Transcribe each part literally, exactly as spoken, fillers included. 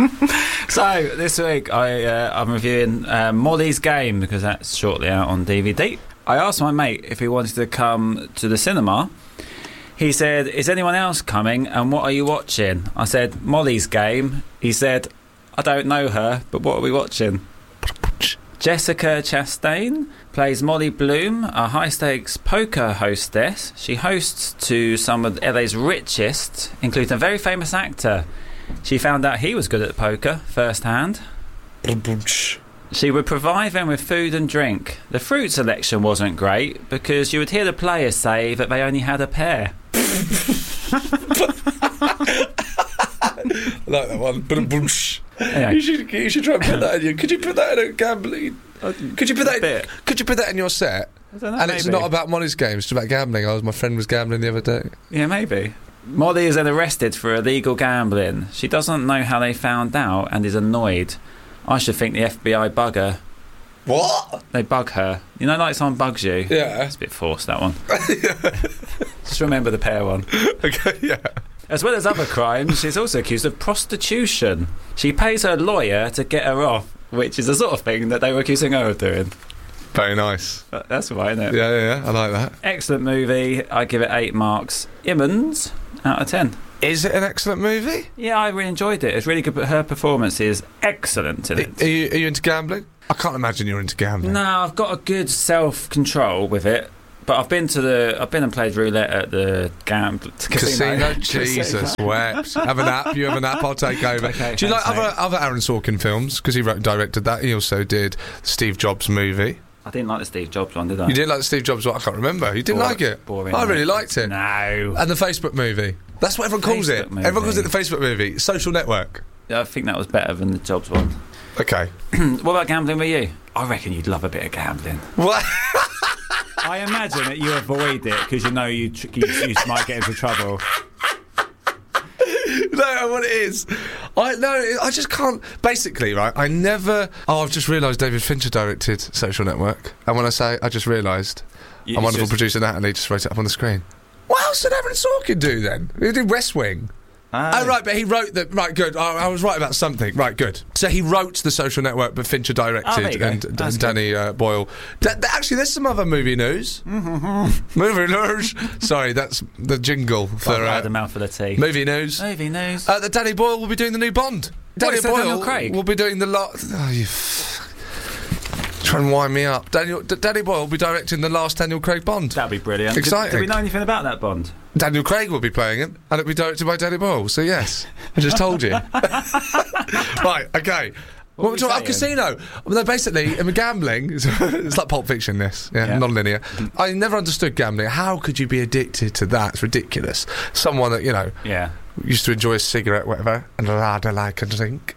So this week I uh, I'm reviewing uh, Molly's Game because that's shortly out on D V D. I asked my mate if he wanted to come to the cinema. He said, "Is anyone else coming? And what are you watching?" I said, "Molly's Game." He said, "I don't know her, but what are we watching?" Jessica Chastain plays Molly Bloom, a high-stakes poker hostess. She hosts to some of L A's richest, including a very famous actor. She found out he was good at poker firsthand. She would provide them with food and drink. The fruit selection wasn't great because you would hear the players say that they only had a pear. I like that one. Anyway. You should, you should try and put that in your... Could you put that in a gambling... Could you put that in, Could you put that in your set? I don't know, and maybe. It's not about Molly's Game, it's about gambling. I was, my friend was gambling the other day. Yeah, maybe. Molly is then arrested for illegal gambling. She doesn't know how they found out and is annoyed. I should think the F B I bug her. What? They bug her. You know, like someone bugs you? Yeah. It's a bit forced, that one. Just remember the pear one. Okay, yeah. As well as other crimes, she's also accused of prostitution. She pays her lawyer to get her off, which is the sort of thing that they were accusing her of doing. Very nice. But that's right, isn't it? Yeah, yeah, yeah. I like that. Excellent movie. I give it eight marks. Immons out of ten. Is it an excellent movie? Yeah, I really enjoyed it. It's really good, but her performance is excellent in it. Are you, are you into gambling? I can't imagine you're into gambling. No, I've got a good self-control with it. But I've been to the, I've been and played roulette at the gam- casino. casino. Jesus wept. Have an app. You have an app. I'll take over. Okay, Do you like thanks, other other Aaron Sorkin films? Because he wrote and directed that. He also did the Steve Jobs movie. I didn't like the Steve Jobs one, did I? You didn't like the Steve Jobs one? I can't remember. You didn't Boring, like it? boring, I really mate. liked it. No. And the Facebook movie. That's what everyone calls Facebook it. movie. Everyone calls it the Facebook movie. Social Network. I think that was better than the Jobs one. Okay. What about gambling with you? I reckon you'd love a bit of gambling. What? I imagine that you avoid it because you know you, tr- you, you might get into trouble. No, what it is, I no, I just can't. Basically, right? I never. Oh, I've just realised David Fincher directed Social Network, and when I say I just realised, You- I'm it's wonderful just- producer Natalie just wrote it up on the screen. What else did Aaron Sorkin do then? He did West Wing. Ah. Oh, right, but he wrote the... Right, good. I, I was right about something. Right, good. So he wrote The Social Network, but Fincher directed, Oh, there you go. and, That's and Danny uh, Boyle. Da- da- actually, there's some other movie news. Movie news. Sorry, that's the jingle for... I Uh, had a mouthful of tea. movie news. Movie news. Uh, that Danny Boyle will be doing the new Bond. Danny is that Boyle Daniel Craig? will be doing the last... Oh, you... F- Trying to wind me up. Daniel, D- Danny Boyle will be directing the last Daniel Craig Bond. That'd be brilliant. Exciting. Do, do we know anything about that Bond? Daniel Craig will be playing it, and it'll be directed by Danny Boyle. So yes, I just told you. Right, okay. What, were we're you talking about saying? casino. Well, no, basically, I mean, gambling. It's like Pulp Fiction. This, yeah, Yeah. non-linear. I never understood gambling. How could you be addicted to that? It's ridiculous. Someone that you know Yeah. used to enjoy a cigarette, whatever, and rather like a drink.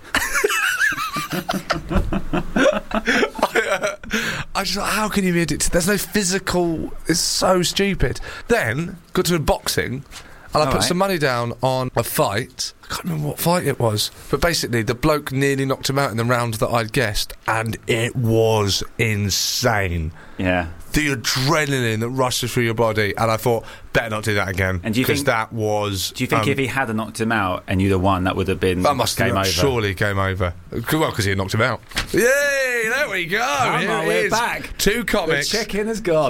I, uh, I just thought, how can you be addicted? There's no physical. It's so stupid. Then got to boxing, and I All put right. some money down on a fight. I can't remember what fight it was, but basically the bloke nearly knocked him out in the round that I'd guessed, and it was insane. Yeah. The adrenaline that rushes through your body, and I thought, better not do that again. And do you because think- that was? Do you think um, if he had knocked him out and you'd have won, that would have been that must game have over? surely game over. Well, because he had knocked him out. Yay! There we go. Come Here on, it we're is. back. Two The comics. check-in has gone.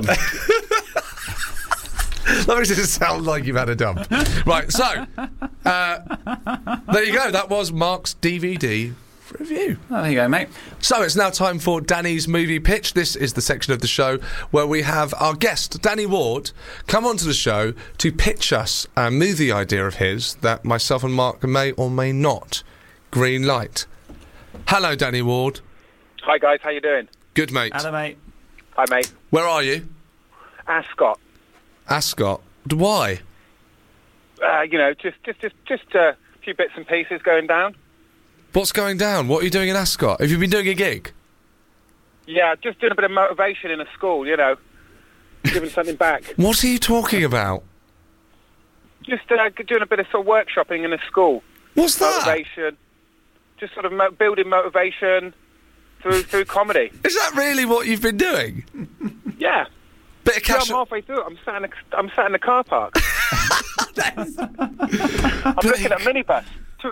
That makes it sound like you've had a dump. Right, so uh, there you go. That was Mark's D V D review. Oh, there you go, mate. So it's now time for Danny's movie pitch. This is the section of the show where we have our guest, Danny Ward, come onto the show to pitch us a movie idea of his that myself and Mark may or may not green light. Hello, Danny Ward. Hi guys, how you doing? Good, mate. Hello, mate. Hi mate. Where are you? Ascot. Ascot. Why? Uh, you know, just just just just a few bits and pieces going down. What's going down? What are you doing in Ascot? Have you been doing a gig? Yeah, just doing a bit of motivation in a school. You know, giving something back. What are you talking about? Just uh, doing a bit of sort of workshopping in a school. What's that? Motivation. Just sort of mo- building motivation through through comedy. Is that really what you've been doing? Yeah. Bit of Yeah, cash. I'm halfway through it. I'm sat in a, I'm sat in the car park. I'm looking at minibus. Two,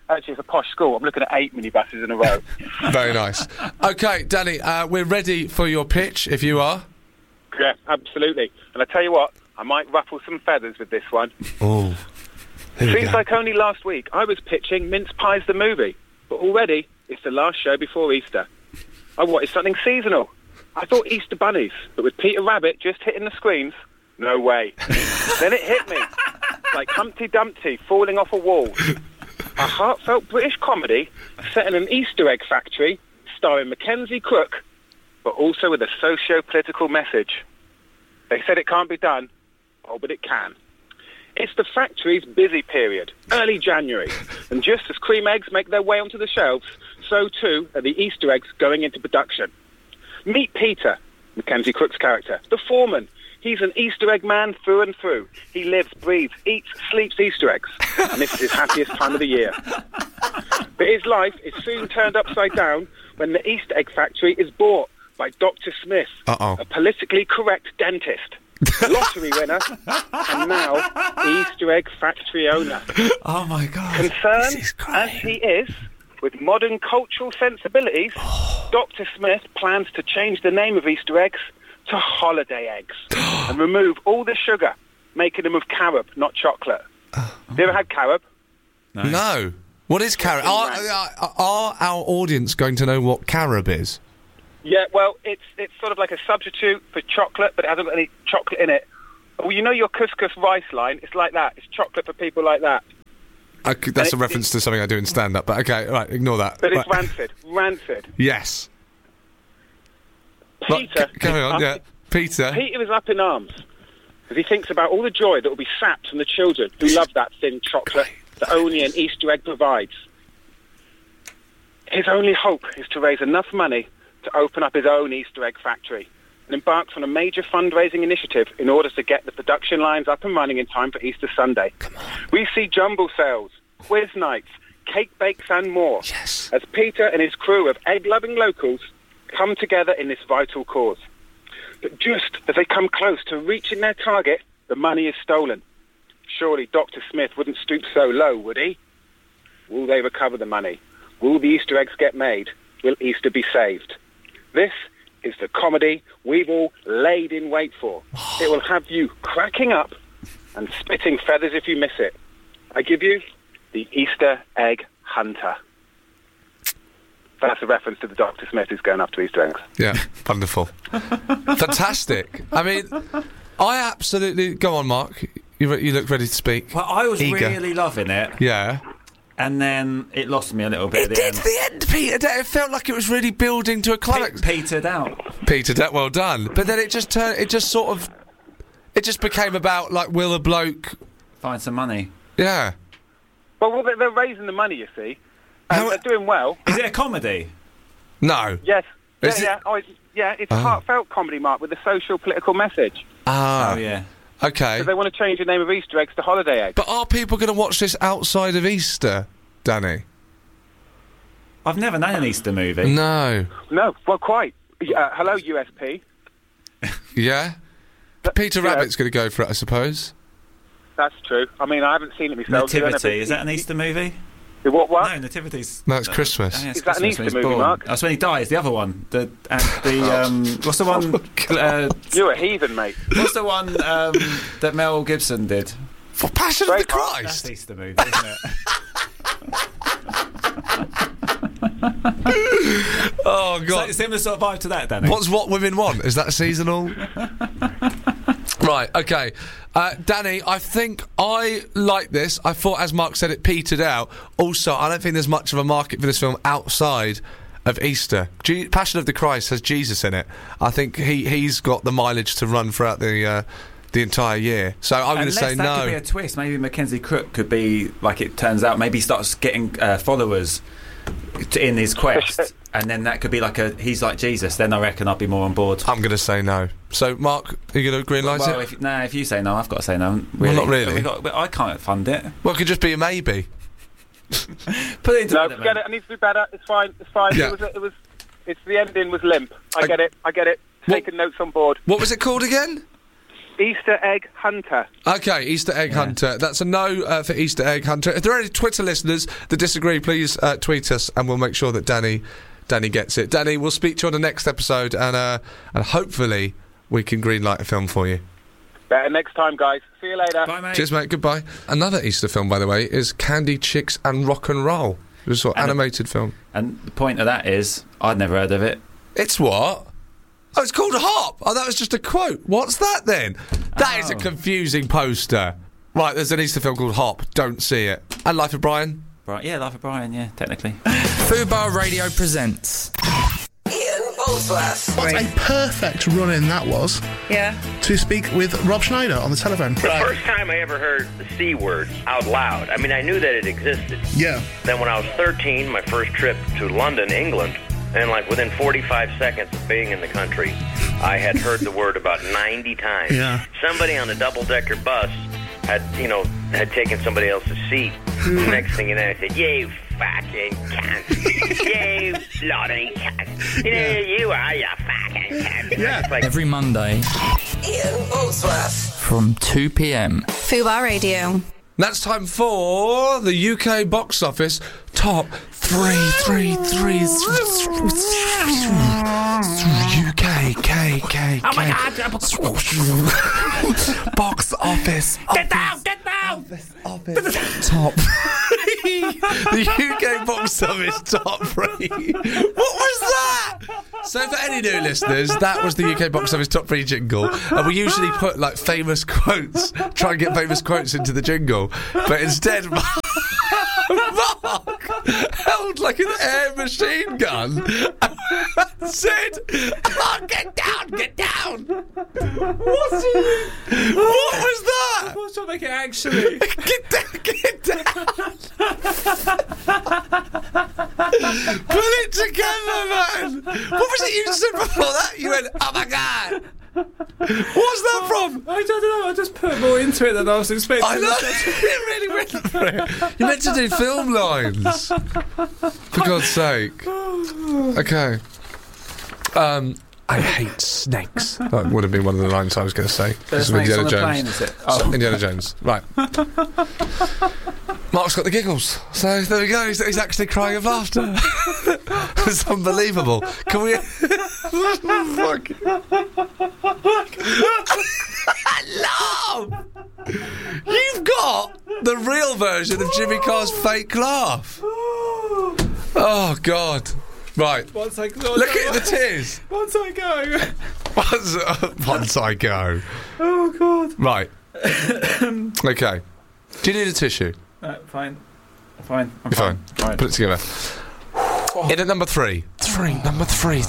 Actually, it's a posh school. I'm looking at eight minibuses in a row. Very nice. Okay, Danny, uh, we're ready for your pitch, if you are. Yeah, absolutely. And I tell you what, I might ruffle some feathers with this one. Oh, Seems like only last week I was pitching Mince Pies the movie, but already it's the last show before Easter. I wanted something seasonal. I thought Easter bunnies, but with Peter Rabbit just hitting the screens, no way. Then it hit me, like Humpty Dumpty falling off a wall. A heartfelt British comedy set in an Easter egg factory, starring Mackenzie Crook, but also with a socio-political message. They said it can't be done. Oh, but it can. It's the factory's busy period, early January, and just as cream eggs make their way onto the shelves, so too are the Easter eggs going into production. Meet Peter, Mackenzie Crook's character, the foreman. He's an Easter egg man through and through. He lives, breathes, eats, sleeps Easter eggs, and this is his happiest time of the year. But his life is soon turned upside down when the Easter egg factory is bought by Doctor Smith, Uh-oh. a politically correct dentist, lottery winner, and now Easter egg factory owner. Oh my God! Concerned as he is with modern cultural sensibilities, Doctor Smith plans to change the name of Easter eggs to holiday eggs and remove all the sugar, making them of carob, not chocolate. Have you ever had carob? No. no. What is carob? Are, are, are our audience going to know what carob is? Yeah, well, it's it's sort of like a substitute for chocolate, but it hasn't got any chocolate in it. Well, you know your couscous rice line? It's like that. It's chocolate for people like that. Okay, that's and a it, reference to something I do in stand-up, but okay, right, ignore that. But right. it's rancid. Rancid. Yes. Peter... C- carry on, yeah. Peter... Peter is up in arms as he thinks about all the joy that will be sapped from the children who love that thin chocolate that only an Easter egg provides. His only hope is to raise enough money to open up his own Easter egg factory and embarks on a major fundraising initiative in order to get the production lines up and running in time for Easter Sunday. We see jumble sales, quiz nights, cake bakes and more yes. as Peter and his crew of egg-loving locals come together in this vital cause. But just as they come close to reaching their target, the money is stolen. Surely Doctor Smith wouldn't stoop so low, would he? Will they recover the money? Will the Easter eggs get made? Will Easter be saved? This is the comedy we've all laid in wait for. It will have you cracking up and spitting feathers if you miss it. I give you the Easter Egg Hunter. That's a reference to the Doctor Smith who's going after Easter eggs. Yeah, wonderful. Fantastic. I mean, I absolutely... Go on, Mark. You, re- you look ready to speak. Well, I was Eager. really loving it. Yeah. And then it lost me a little bit It at the did end. the end, Peter. It felt like it was really building to a climax. Pe- petered out. Peter, that well done. But then it just turned. It just sort of. It just became about like will a bloke find some money. Yeah. Well, well they're, they're raising the money, you see. And How- they're doing well. Is it a comedy? No. Yes. Yeah, Is it- yeah. Oh, it's, yeah, it's Oh. a heartfelt comedy, Mark, with a social political message. Ah. Oh yeah. Okay. Because they want to change the name of Easter eggs to holiday eggs. But are people going to watch this outside of Easter, Danny? I've never known an Easter movie. No. No, well, quite. Uh, hello, U S P. Yeah. But, Peter you know, Rabbit's going to go for it, I suppose. That's true. I mean, I haven't seen it myself. so I don't know if Nativity. it- Is that an Easter movie? What? What? No, Nativity's... No, it's Christmas. Oh, yeah, it's Is that an Christmas when Easter he's movie, born. Mark? That's when he dies. The other one. The and the um, what's the one? Uh, You're a heathen, mate. what's the one um, that Mel Gibson did? For Passion of the Braveheart. That's Christ. Easter movie, isn't it? Oh, God. So, similar sort of vibe to that, Danny. What's What Women Want? Is that seasonal? Right, okay. Uh, Danny, I think I like this. I thought, as Mark said, it petered out. Also, I don't think there's much of a market for this film outside of Easter. Je- Passion of the Christ has Jesus in it. I think he, he's got the mileage to run throughout the uh, the entire year. So I'm going to Unless say that no. could be a twist. Maybe Mackenzie Crook could be, like it turns out, maybe he starts getting uh, followers to, in his quest. And then that could be like a, he's like Jesus. Then I reckon I'd be more on board. I'm going to say no. So, Mark, are you going to greenlight Well, it? if, nah, if you say no, I've got to say no. Well, not really. We got, but I can't fund it. Well, it could just be a maybe. Put it into No, development. forget it. It needs to be better. It's fine. It's fine. Yeah. It was. It was. It's the ending was limp. I, I- get it. I get it. What- Taking notes on board. What was it called again? Easter Egg Hunter. Okay, Easter Egg Yeah. Hunter. That's a no uh, for Easter Egg Hunter. If there are any Twitter listeners that disagree, please uh, tweet us, and we'll make sure that Danny, Danny gets it. Danny, we'll speak to you on the next episode, and uh, and hopefully we can greenlight a film for you. Better next time, guys. See you later. Bye, mate. Cheers, mate. Goodbye. Another Easter film, by the way, is Candy, Chicks, and Rock and Roll. It was a sort of And a- animated film. And the point of that is, I'd never heard of it. It's what? Oh, it's called Hop. Oh, that was just a quote. What's that then? That is a Oh. confusing poster. Right, there's an Easter film called Hop. Don't see it. And Life of Brian. Right, yeah, Life of Brian, yeah, technically. Fubar Radio presents. Ian Boldsworth. What a perfect run-in that was Yeah. to speak with Rob Schneider on the telephone. The first time I ever heard the C word out loud, I mean, I knew that it existed. Yeah. Then when I was thirteen, my first trip to London, England, and like within forty-five seconds of being in the country, I had heard the word about ninety times. Yeah. Somebody on a double-decker bus had, you know, had taken somebody else's seat. The next thing you know, I said, "You fucking cunt. You bloody cunt. You know, you are, you fucking cunt." Yeah. It's like, Every Monday Ian Boldsworth. from two p.m. Fubar Radio. That's time for the U K box office top three, three, three, U K, K, K, Oh my K. God! Box office. Get down! Get down! Top three. The U K box office top three. What was that? So for any new listeners, that was the U K box office top three jingle. And we usually put like famous quotes, try and get famous quotes into the jingle. But instead, Mark held like an air machine gun and said, "Oh, get down, get down." What's it? What was that? What's to make it actually? Get down, get down. Put it together, man. What was it you said before that? You went, "Oh my God." What's that from? I don't know, I just put more into it than I was expecting. I know. You really went for it. You meant to do film lines. For God's sake. Okay. Um, I hate snakes. That would have been one of the lines I was going to say. There's This is snakes on Indiana the Jones. plane, is it? So, Oh. Indiana Jones. Right. Mark's got the giggles. So there we go. He's, he's actually crying of laughter. It's unbelievable. Can we... Fuck. Laugh! You've got the real version of Jimmy Carr's fake laugh. Oh, God. Right. Once I, Look at the tears. Once I go. Once, uh, once I go. Oh, God. Right. Okay. Do you need a tissue? No, fine. Fine. I'm You're fine. fine. Put it together. In at number three. Three. Number three.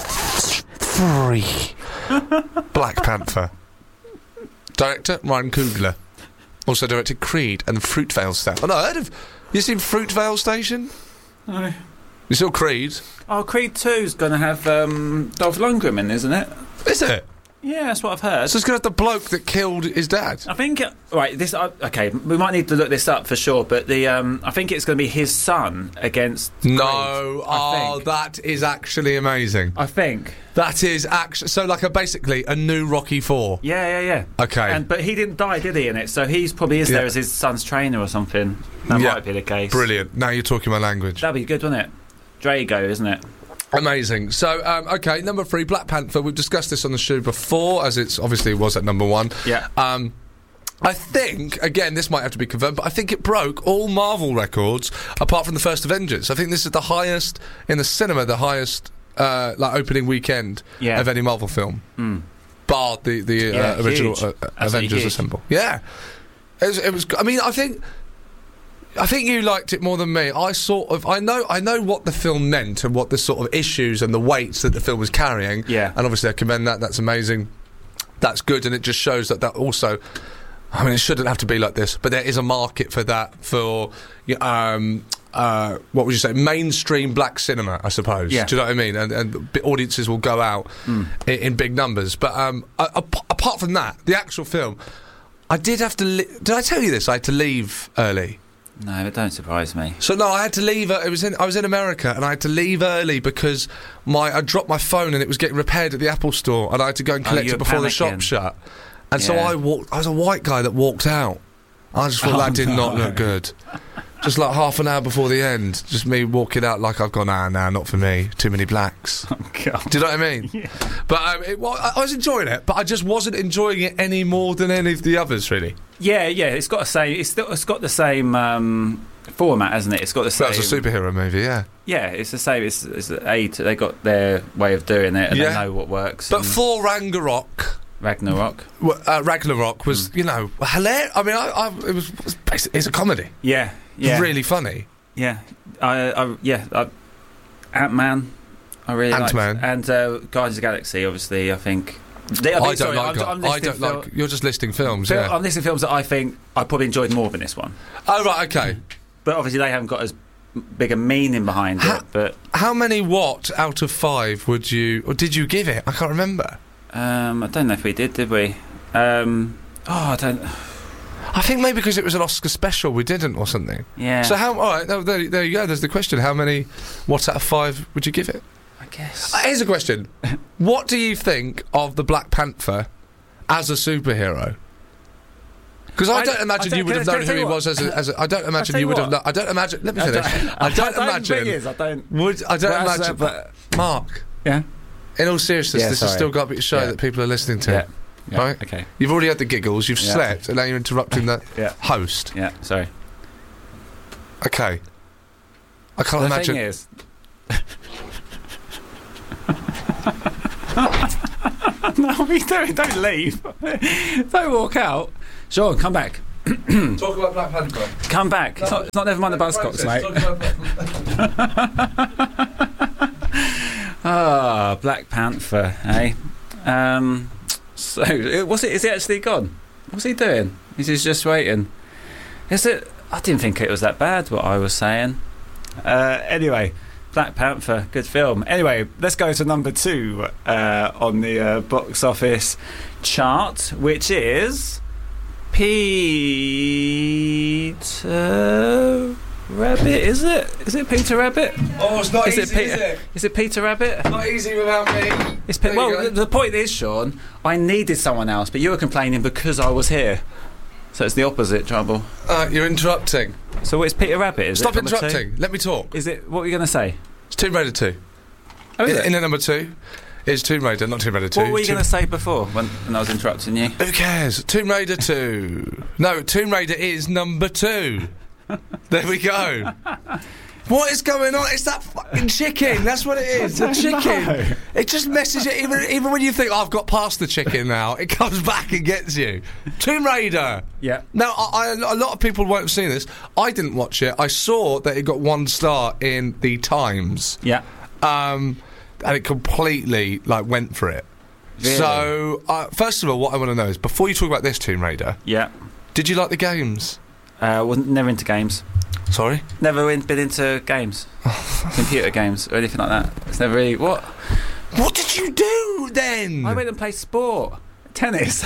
Three. Black Panther. Director Ryan Coogler. Also directed Creed and Fruitvale Station. Oh no, I heard of. You seen Fruitvale Station? No. You saw Creed? Oh, Creed two's going to have um, Dolph Lundgren in, isn't it? Is it? Yeah, that's what I've heard. So it's going to have the bloke that killed his dad. I think uh, right. This uh, okay. We might need to look this up for sure. But the um, I think it's going to be his son against. No, Creed, I oh, think. that is actually amazing. I think. That is actually so like a basically a new Rocky Four. Yeah, yeah, yeah. Okay. And but he didn't die, did he? In it, so he's probably is Yeah. there as his son's trainer or something. That Yeah. might be the case. Brilliant. Now you're talking my language. That'd be good, wouldn't it? Drago, isn't it? Amazing. So, um, okay, number three, Black Panther. We've discussed this on the show before, as it's obviously was at number one. Yeah. Um, I think, again, this might have to be confirmed, but I think it broke all Marvel records apart from the first Avengers. I think this is the highest in the cinema, the highest uh, like opening weekend Yeah. of any Marvel film, Mm. bar the the Yeah, uh, original huge. uh, Absolutely Avengers huge. Assemble. Yeah, it was, it was. I mean, I think. I think you liked it more than me. I sort of, I know, I know what the film meant and what the sort of issues and the weights that the film was carrying. Yeah. And obviously, I commend that. That's amazing. That's good, and it just shows that that also. I mean, it shouldn't have to be like this, but there is a market for that for, um, uh, what would you say, mainstream black cinema, I suppose. Yeah. Do you know what I mean? And, and b- audiences will go out Mm. in, in big numbers. But um, a- a- apart from that, the actual film, I did have to. Li- did I tell you this? I had to leave early. No, it don't surprise me. So no, I had to leave. Uh, it was in. I was in America, and I had to leave early because my I dropped my phone and it was getting repaired at the Apple store, and I had to go and Oh, collect you it were before the shop panicking. shut. And so Yeah. I walked. I was a white guy that walked out. I just thought Oh, that did no. not look good. Just like half an hour before the end, just me walking out like I've gone, ah, nah, not for me. Too many blacks. Oh, God. Do you know what I mean? Yeah. But um, it, well, I I was enjoying it, but I just wasn't enjoying it any more than any of the others, really. Yeah, yeah, it's got the same. It's, still, it's got the same um, format, hasn't it? It's got the same. That's a superhero movie, yeah. Yeah, it's the same. It's, it's a. They got their way of doing it, and Yeah. they know what works. But and for Ragnarok, Ragnarok. w- uh, Ragnarok was, Hmm. you know, hilarious. I mean, I, I, it was, it was basically, it's a comedy. Yeah, yeah, Really funny. yeah. I, I yeah. I, Ant-Man. I really liked. Ant-Man. And uh, Guardians of the Galaxy. Obviously, I think. They, I don't sorry, like. I'm, it. I'm I listing don't fil- like. You're just listing films, fil- yeah. I'm listing films that I think I probably enjoyed more than this one. Oh right, okay. But obviously, they haven't got as big a meaning behind Ha- it. But How many what out of five would you, or did you give it? I can't remember. um, I don't know if we did. Did we? Um, oh, I don't. I think maybe because it was an Oscar special, we didn't, or something. Yeah. So how? All right, no, there, there you go. There's the question. How many what out of five would you give it? I guess. Uh, here's a question. What do you think of the Black Panther as a superhero? Because I, I- don't imagine I you don't- would have can I known tell who he you was as a, as a. I don't imagine tell you you would have. what. Kno- I don't imagine. Let me I finish. don't, I don't The imagine. thing is, I don't. Would I don't But that's, imagine? uh, but- Mark, Yeah. in all seriousness, Yeah, this has sorry. still got to be a show Yeah. that people are listening to. Yeah. yeah. Right? Okay. You've already had the giggles. You've Yeah. slept, and now you're interrupting the Yeah. host. Yeah. Sorry. Okay. I can't The imagine. thing is. No, we don't. Don't leave. Don't walk out. Sean, come back. Talk about Black Panther. Come back. It's not. It's not. Never mind the Buzzcocks, mate. Ah, Black Panther, eh? Um, so, uh, was it? Is he actually gone? What's he doing? Is he just waiting? Is it? I didn't think it was that bad. What I was saying. Uh, anyway, Black Panther, good film. Anyway, let's go to number two uh, on the uh, box office chart, which is Peter Rabbit. Is it? Is it Peter Rabbit? Oh, it's not Is it easy, Peter? is it? Is it Peter Rabbit? Not easy without me. It's Pe- There you well, go. the, the point is, Sean, I needed someone else, but you were complaining because I was here. So it's the opposite trouble. Uh, you're interrupting. So it's Peter Rabbit, is Stop it? number two? interrupting. Let me talk. Is it? What were you going to say? It's Tomb Raider two. Oh, is in, it? in at number two is Tomb Raider, not Tomb Raider two. What were you Tomb- going to say before when, when I was interrupting you? Who cares? Tomb Raider two. No, Tomb Raider is number two. There we go. What is going on? It's that fucking chicken. That's what it is. The chicken. know. It just messes you. Even, even when you think, oh, I've got past the chicken now, it comes back and gets you. Tomb Raider. Yeah. Now, I, I, a lot of people won't have seen this. I didn't watch it. I saw that it got one star in the Times. Yeah. Um, and it completely, like, went for it. Really? So, uh, first of all, what I want to know is, before you talk about this Tomb Raider, Yeah. did you like the games? Uh, wasn't never into games. Sorry? Never in, been into games, computer games or anything like that. It's never really what. What did you do then? I went and played sport, tennis,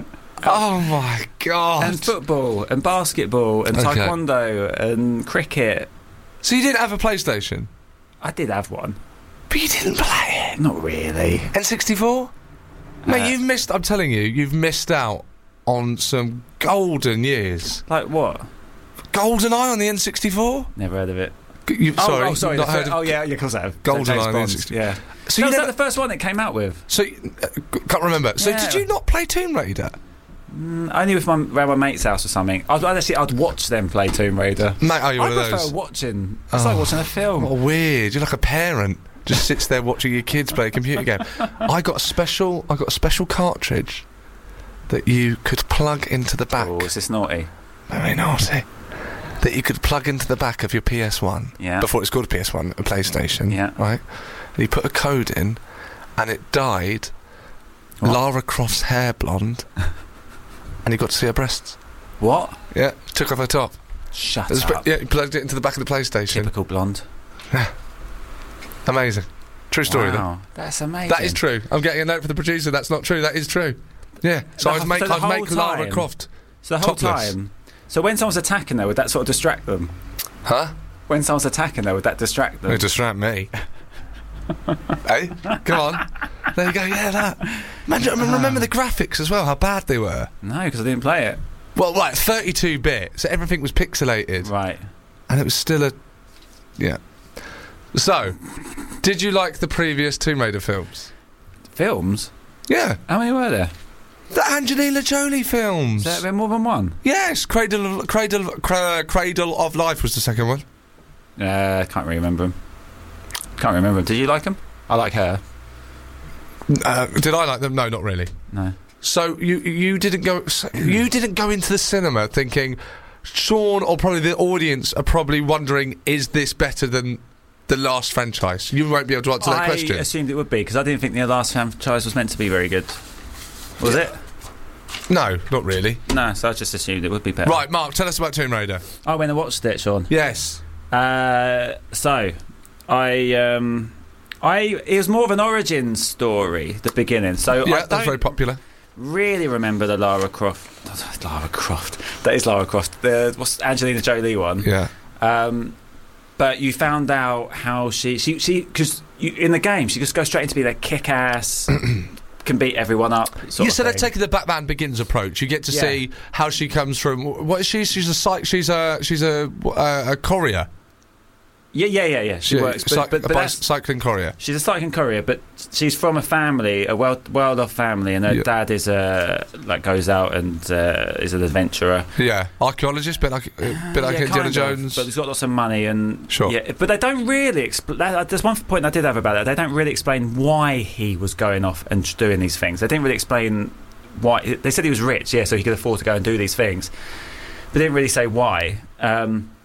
Oh my god! and football, and basketball, and Okay. taekwondo, and cricket. So you didn't have a PlayStation, I did have one. but you didn't play it. Not really. N sixty-four? Mate, Uh, you've missed. I'm telling you, you've missed out on some golden years. Like what? Golden Eye on the N sixty-four? Never heard of it. You, Oh, sorry, oh, sorry. not the heard fir- of- oh, yeah, yeah, of course I have. Goldeneye James and Bond, sixty. Yeah. So No, you was never. that the first one it came out with? So uh, can't remember. So Yeah. did you not play Tomb Raider? Mm, only with my around my mate's house or something. I'd, I'd actually I'd watch them play Tomb Raider. Mate, are you I one of prefer those? watching. It's Oh. like watching a film. Oh, weird. You're like a parent. Just sits there watching your kids play a computer game. I got a special. I got a special cartridge that you could plug into the back. Oh, is this naughty? Very naughty. That you could plug into the back of your P S one. Yeah. Before it's called a P S one, a PlayStation. Yeah. Right. And you put a code in, and it dyed What? Lara Croft's hair blonde, and you got to see her breasts. What? Yeah. Took off her top. Shut It was- up. yeah. You plugged it into the back of the PlayStation. Typical blonde. Amazing. True story. Though. Wow, that's amazing. That is true. I'm getting a note for the producer. That's not true. That is true. Yeah. So The- I'd make so the I'd make whole Lara time? Croft. So the whole topless. time. So when someone's attacking though, would that sort of distract them? Huh? When someone's attacking though, would that distract them? It distract me. Hey, come on. There you go. Yeah, that. Man, I mean, remember the graphics as well, how bad they were? No, because I didn't play it. Well, like thirty-two bit, so everything was pixelated. Right. And it was still a... Yeah. So, did you like the previous Tomb Raider films? Films? Yeah. How many were there? The Angelina Jolie films. Has there been more than one? Yes, Cradle of, Cradle, Cra- Cradle of Life was the second one. Uh, can't really remember them. Can't remember them. Did you like them? I like her. Uh, did I like them? No, not really. No. So you you didn't go so you didn't go into the cinema thinking Sean or probably the audience are probably wondering, is this better than the last franchise? You won't be able to answer that I question. I assumed it would be because I didn't think the last franchise was meant to be very good. Was it? No, not really. No, so I just assumed it would be better. Right, Mark, tell us about Tomb Raider. I went and watched it, Sean. Yes. Uh, so, I, um, I, it was more of an origin story, the beginning. So Yeah, I that's don't very popular. really remember the Lara Croft. Lara Croft. That is Lara Croft. The what's Angelina Jolie one? Yeah. Um, but you found out how she, she, she, because in the game she just goes straight into being a kick-ass. Can beat everyone up. Sort You of said thing. I've taken the Batman Begins approach. You get to Yeah. see how she comes from. What is she? She's a psych. She's a she's a uh, a courier. Yeah, yeah, yeah, yeah. She Yeah, works, cy- but, but, a but that's, cycling courier. she's a cycling courier, but she's from a family, a well, well-off family, and her Yeah. dad is a like goes out and uh, is an adventurer. Yeah, archaeologist, bit like uh, bit like Yeah, Indiana kind of, Jones. but he's got lots of money and Sure. Yeah, but they don't really. Expl- that, there's one point I did have about it. They don't really explain why he was going off and doing these things. They didn't really explain why. They said he was rich, yeah, so he could afford to go and do these things, but they didn't really say why. Um,